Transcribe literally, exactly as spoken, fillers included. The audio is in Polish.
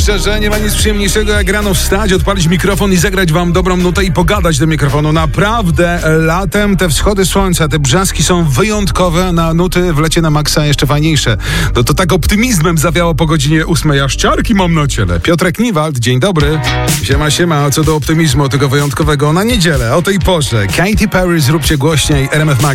Szczerze, nie ma nic przyjemniejszego jak rano wstać, odpalić mikrofon i zagrać wam dobrą nutę i pogadać do mikrofonu. Naprawdę latem te wschody słońca, te brzaski są wyjątkowe, na nuty w lecie na maksa jeszcze fajniejsze. No to tak optymizmem zawiało po godzinie ósmej, aż ciarki mam na ciele. Piotrek Niwald, dzień dobry. Siema, siema, a co do optymizmu tego wyjątkowego na niedzielę, o tej porze. Katy Perry, zróbcie głośniej, R M F Max.